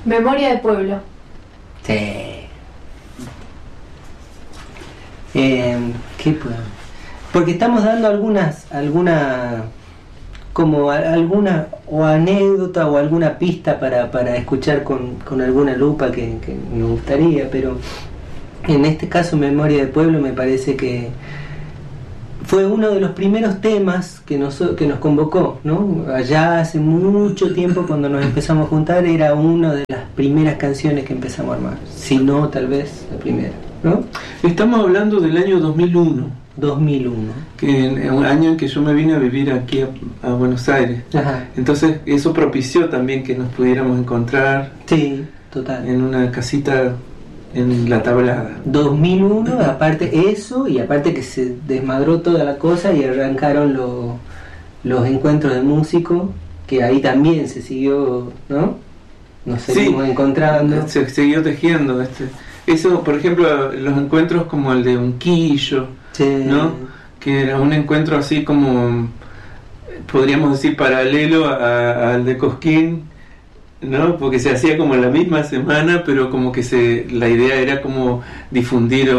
Memoria de pueblo. Sí. ¿Qué puedo? Porque estamos dando alguna o anécdota o alguna pista para escuchar con alguna lupa que me gustaría, pero en este caso Memoria de Pueblo me parece que fue uno de los primeros temas que nos convocó, ¿no? Allá hace mucho tiempo, cuando nos empezamos a juntar, era una de las primeras canciones que empezamos a armar, si no tal vez la primera, ¿no? Estamos hablando del año 2001. 2001. Que en un año en que yo me vine a vivir aquí a Buenos Aires. Ajá. Entonces eso propició también que nos pudiéramos encontrar. Sí, total. En una casita en La Tablada. 2001, aparte eso, y aparte que se desmadró toda la cosa y arrancaron los encuentros de músicos, que ahí también se siguió, ¿no? Nos seguimos encontrando. Se siguió tejiendo. Eso, por ejemplo, los encuentros como el de Unquillo, sí, ¿no? Que era un encuentro así como, podríamos decir, paralelo al de Cosquín, ¿no? Porque se hacía como en la misma semana, pero como que la idea era como difundir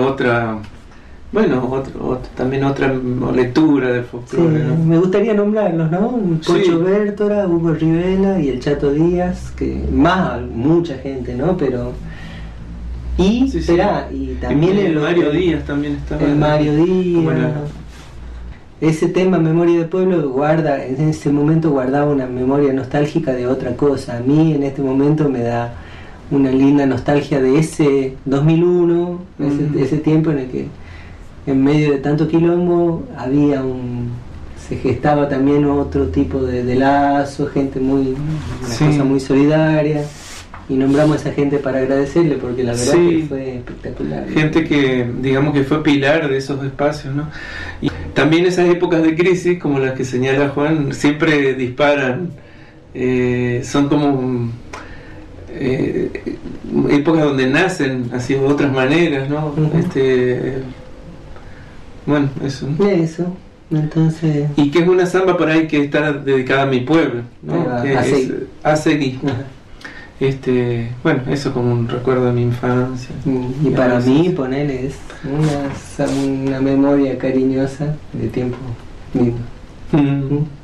también otra lectura del folclore, sí, ¿no? Me gustaría nombrarlos, ¿no? Pocho Bértora, Hugo Rivela y el Chato Díaz, que mucha gente, ¿no? Pero y también el Mario Díaz también estaba. El Mario Díaz. Ese tema, Memoria de Pueblo, en ese momento guardaba una memoria nostálgica de otra cosa. A mí en este momento me da una linda nostalgia de ese 2001, ese tiempo en el que en medio de tanto quilombo se gestaba también otro tipo de lazo, gente cosa muy solidaria. Y nombramos a esa gente para agradecerle, porque la verdad que fue espectacular. Gente que, digamos, que fue pilar de esos espacios, ¿no? Y también esas épocas de crisis, como las que señala Juan, siempre disparan, son como épocas donde nacen así de otras maneras, ¿no? Bueno, eso. Eso, entonces... Y que es una samba por ahí que está dedicada a mi pueblo, ¿no? A seguir. Bueno, eso como un recuerdo de mi infancia. Y para mí, ponerle es una memoria cariñosa de tiempo lindo.